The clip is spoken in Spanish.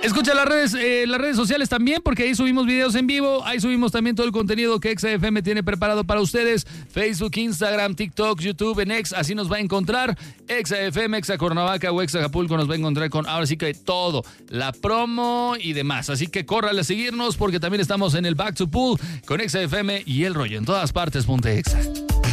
Escucha las redes sociales también, porque ahí subimos videos en vivo, ahí subimos también todo el contenido que Exa FM tiene preparado para ustedes. Facebook, Instagram, TikTok, YouTube, en X, así nos va a encontrar. Exa FM, Exa Cuernavaca o Exa Acapulco nos va a encontrar con ahora sí que todo, la promo y demás. Así que córrale a seguirnos porque también estamos en el Back to Pool con Exa FM y El Rollo en todas partes. Exa.